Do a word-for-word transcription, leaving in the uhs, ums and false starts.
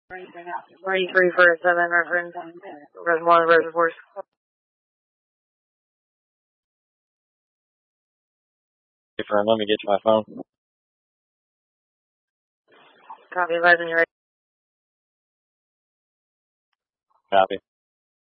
Three for seven reference. Reservoir reservoirs. Friend, let me get to my phone. Copy, advise when you're ready. Copy.